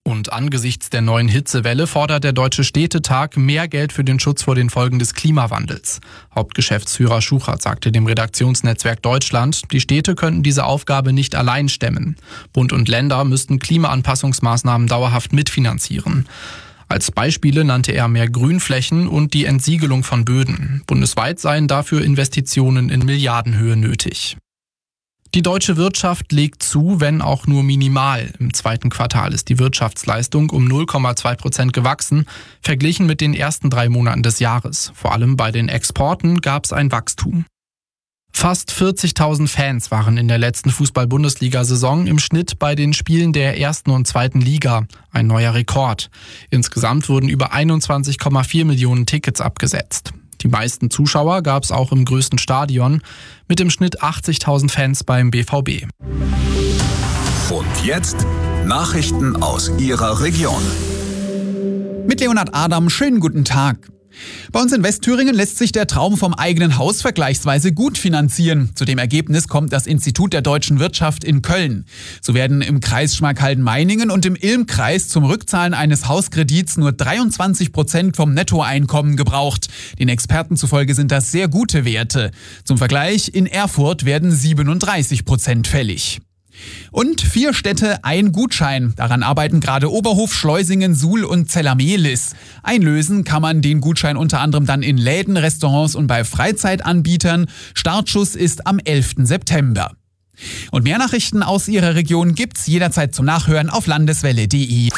Und angesichts der neuen Hitzewelle fordert der Deutsche Städtetag mehr Geld für den Schutz vor den Folgen des Klimawandels. Hauptgeschäftsführer Schuchert sagte dem Redaktionsnetzwerk Deutschland, die Städte könnten diese Aufgabe nicht allein stemmen. Bund und Länder müssten Klimaanpassungsmaßnahmen dauerhaft mitfinanzieren. Als Beispiele nannte er mehr Grünflächen und die Entsiegelung von Böden. Bundesweit seien dafür Investitionen in Milliardenhöhe nötig. Die deutsche Wirtschaft legt zu, wenn auch nur minimal. Im zweiten Quartal ist die Wirtschaftsleistung um 0,2% gewachsen, verglichen mit den ersten 3 Monaten des Jahres. Vor allem bei den Exporten gab es ein Wachstum. Fast 40.000 Fans waren in der letzten Fußball-Bundesliga-Saison im Schnitt bei den Spielen der 1. und 2. Liga. Ein neuer Rekord. Insgesamt wurden über 21,4 Millionen Tickets abgesetzt. Die meisten Zuschauer gab es auch im größten Stadion, mit im Schnitt 80.000 Fans beim BVB. Und jetzt Nachrichten aus Ihrer Region. Mit Leonhard Adam, schönen guten Tag. Bei uns in Westthüringen lässt sich der Traum vom eigenen Haus vergleichsweise gut finanzieren. Zu dem Ergebnis kommt das Institut der deutschen Wirtschaft in Köln. So werden im Kreis Schmalkalden-Meiningen und im Ilm-Kreis zum Rückzahlen eines Hauskredits nur 23% vom Nettoeinkommen gebraucht. Den Experten zufolge sind das sehr gute Werte. Zum Vergleich, in Erfurt werden 37% fällig. Und 4 Städte, ein Gutschein. Daran arbeiten gerade Oberhof, Schleusingen, Suhl und Zellamelis. Einlösen kann man den Gutschein unter anderem dann in Läden, Restaurants und bei Freizeitanbietern. Startschuss ist am 11. September. Und mehr Nachrichten aus Ihrer Region gibt's jederzeit zum Nachhören auf landeswelle.de.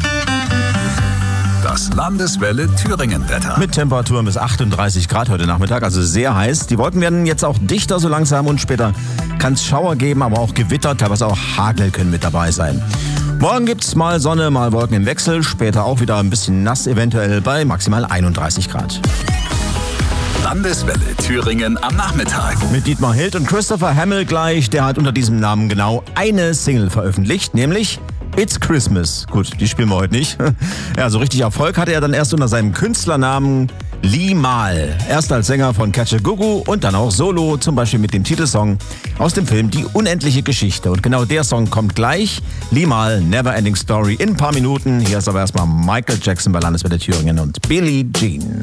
Das Landeswelle Thüringen-Wetter. Mit Temperaturen bis 38 Grad heute Nachmittag, also sehr heiß. Die Wolken werden jetzt auch dichter so langsam und später kann es Schauer geben, aber auch Gewitter, teilweise auch Hagel können mit dabei sein. Morgen gibt es mal Sonne, mal Wolken im Wechsel, später auch wieder ein bisschen nass, eventuell bei maximal 31 Grad. Landeswelle Thüringen am Nachmittag. Mit Dietmar Hild und Christopher Hamill gleich, der hat unter diesem Namen genau eine Single veröffentlicht, nämlich It's Christmas. Gut, die spielen wir heute nicht. Ja, so richtig Erfolg hatte er dann erst unter seinem Künstlernamen Limahl. Erst als Sänger von Catch a Gugu und dann auch solo, zum Beispiel mit dem Titelsong aus dem Film Die unendliche Geschichte. Und genau der Song kommt gleich. Limahl, Never Ending Story in ein paar Minuten. Hier ist aber erstmal Michael Jackson bei Landeswelle Thüringen und Billie Jean.